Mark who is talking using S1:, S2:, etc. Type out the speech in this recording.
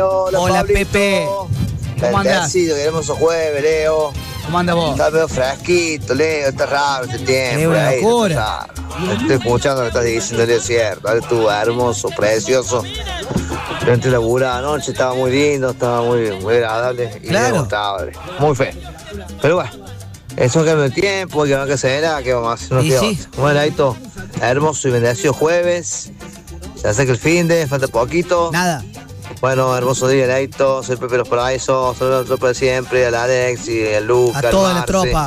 S1: Leo.
S2: Hola,
S1: Pablito.
S2: Pepe. ¿Cómo andás?
S1: Bendecido, qué hermoso jueves, Leo.
S2: ¿Cómo andas vos?
S1: Está medio fresquito, Leo, está raro este tiempo.
S2: Es una
S1: ahí,
S2: locura.
S1: está raro. Estoy escuchando lo que estás diciendo, Leo, es cierto. Ahora estuvo hermoso, precioso. Yo entré a laburar anoche, estaba muy lindo, estaba muy agradable. Y
S2: Claro.
S1: me gustaba, muy feo. Pero bueno, es un cambio de tiempo, que va a será, que vamos a hacer unos
S2: Y
S1: días.
S2: sí.
S1: Bueno, Laito, hermoso y bendecido jueves. Se acerca el fin de, falta poquito.
S2: Nada.
S1: Bueno, hermoso día, Laito. Soy Pepe Los Paraísos. Saludos a la tropa de siempre, al Alex y al Lucas.
S2: A toda
S1: al
S2: la
S1: Marce.
S2: tropa.